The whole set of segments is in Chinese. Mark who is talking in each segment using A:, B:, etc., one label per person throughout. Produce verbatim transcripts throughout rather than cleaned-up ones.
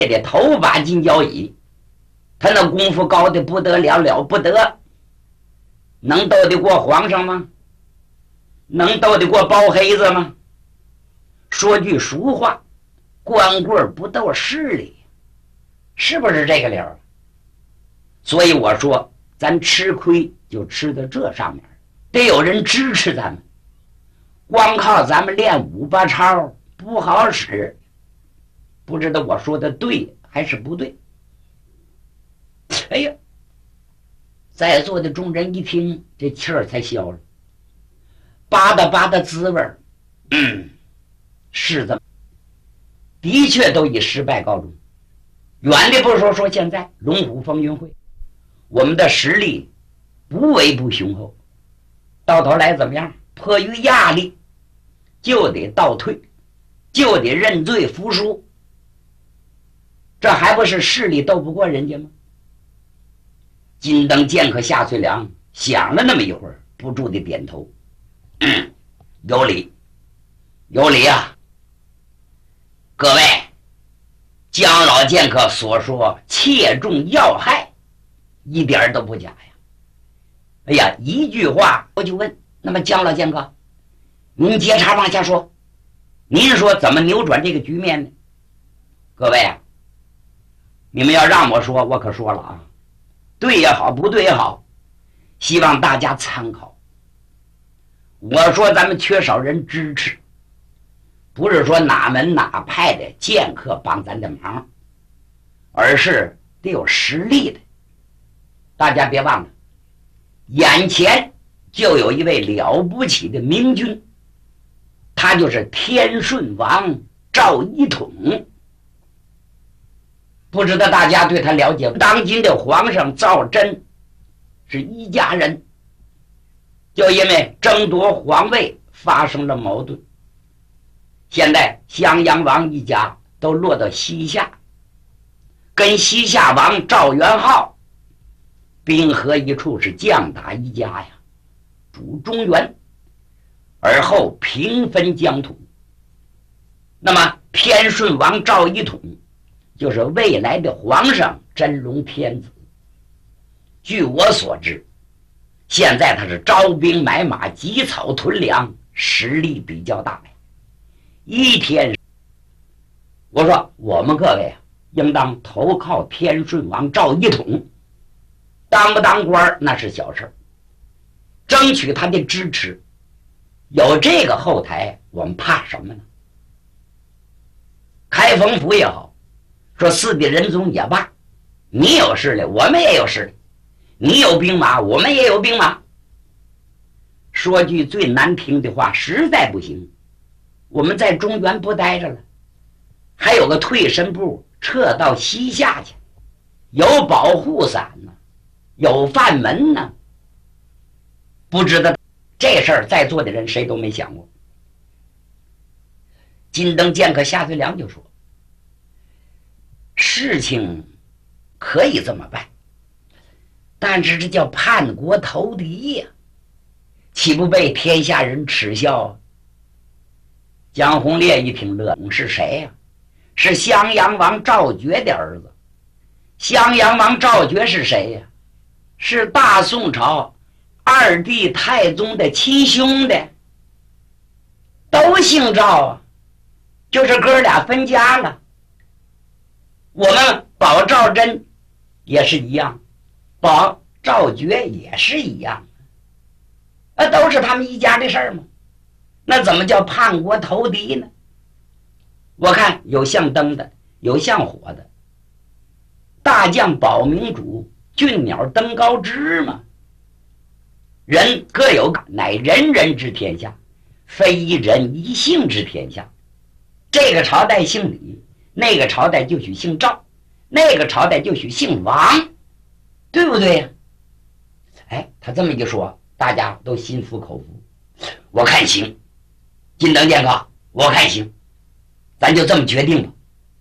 A: 的头发进交椅，他那功夫高的不得了了不得，能斗得过皇上吗？能斗得过包黑子吗？说句俗话，光棍不斗势力，是不是这个理儿？所以我说咱吃亏就吃在这上面，得有人支持咱们，光靠咱们练五八操不好使。不知道我说的对还是不对？哎呀，在座的众人一听，这气儿才消了，扒拉扒拉滋味儿，嗯，是这么，的确都以失败告终。远的不说，说现在龙虎风云会，我们的实力不为不雄厚，到头来怎么样？迫于压力，就得倒退，就得认罪服输，这还不是势力斗不过人家吗？金灯剑客夏翠良想了那么一会儿，不住地点头，嗯，有理，有理啊！各位，姜老剑客所说切中要害，一点都不假呀！哎呀，一句话我就问，那么姜老剑客，您接茬往下说，您说怎么扭转这个局面呢？各位啊，你们要让我说，我可说了啊，对也好，不对也好，希望大家参考。我说咱们缺少人支持，不是说哪门哪派的剑客帮咱的忙，而是得有实力的。大家别忘了，眼前就有一位了不起的明君，他就是天顺王赵一统。不知道大家对他了解？当今的皇上赵祯是一家人，就因为争夺皇位发生了矛盾，现在襄阳王一家都落到西夏，跟西夏王赵元昊兵合一处，是将打一家呀，主中原，而后平分疆土。那么天顺王赵一统就是未来的皇上真龙天子。据我所知，现在他是招兵买马，积草屯粮，实力比较大呀。一天，我说我们各位啊，应当投靠天顺王赵一统，当不当官那是小事，争取他的支持。有这个后台，我们怕什么呢？开封府也好，说四地人宗也罢，你有势力，我们也有势力，你有兵马，我们也有兵马。说句最难听的话，实在不行，我们在中原不待着了，还有个退身部撤到西夏去，有保护伞呢，有范门呢。不知道这事儿在座的人谁都没想过。金灯剑客夏翠良就说，事情可以这么办，但是这叫叛国投敌呀，岂不被天下人耻笑？江宏烈一听乐，是谁呀？是襄阳王赵觉的儿子。襄阳王赵觉是谁呀？是大宋朝二帝太宗的亲兄弟，都姓赵啊，就是哥俩分家了。我们保赵祯也是一样，保赵觉也是一样，那都是他们一家的事儿吗？那怎么叫叛国投敌呢？我看有像灯的，有像火的。大将保明主，俊鸟登高枝嘛。人各有，乃人人之天下，非一人一姓之天下。这个朝代姓李，那个朝代就许姓赵，那个朝代就许姓王，对不对呀？哎，他这么一说，大家都心服口服。我看行，金灯剑客，我看行，咱就这么决定吧。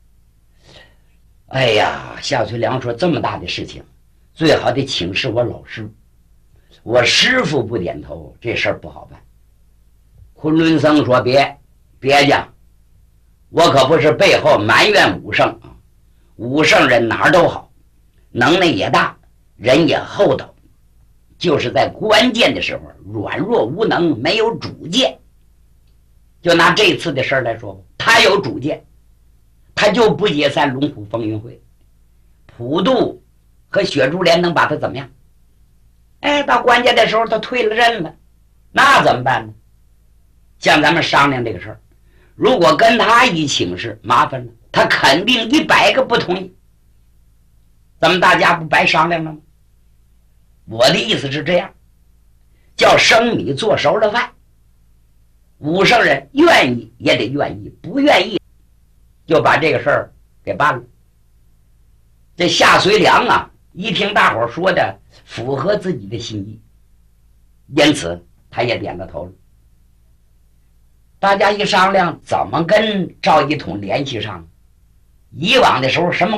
A: 哎呀，夏翠良说，这么大的事情，最好得请示我老师。我师傅不点头，这事儿不好办。昆仑僧说，别别介，我可不是背后埋怨武圣啊， 武圣人哪儿都好，能耐也大，人也厚道，就是在关键的时候软弱无能，没有主见。就拿这次的事儿来说，他有主见，他就不解散龙虎风云会，普渡和雪珠莲能把他怎么样？哎，到关键的时候他退了任了，那怎么办呢？像咱们商量这个事儿，如果跟他一请示，麻烦了，他肯定一百个不同意，咱们大家不白商量了吗？我的意思是这样，叫生米做熟了饭，武圣人愿意也得愿意，不愿意就把这个事儿给办了。这夏随良啊，一听大伙说的符合自己的心意，因此他也点了头了。大家一商量，怎么跟赵一统联系上？以往的时候什么